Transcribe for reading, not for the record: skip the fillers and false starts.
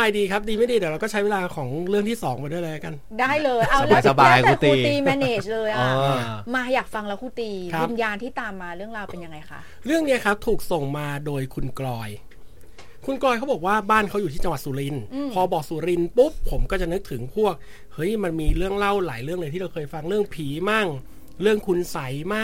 ดีครับดีไม่ดีเดี๋ยวเราก็ใช้เวลาของเรื่องที่2มาด้วยเลยกันได้เลยเอาแล้วสบายครูตี manage เลยมาอยากฟังแล้วครูตีวิญญาณที่ตามมาเรื่องราวเป็นยังไงคะเรื่องนี้ครับถูกส่งมาโดยคุณกลอยเขาบอกว่าบ้านเขาอยู่ที่จังหวัดสุรินทร์พอบอกสุรินทร์ปุ๊บผมก็จะนึกถึงพวกเฮ้ยมันมีเรื่องเล่าหลายเรื่องเลยที่เราเคยฟังเรื่องผีมั่งเรื่องคุณไสมั่ง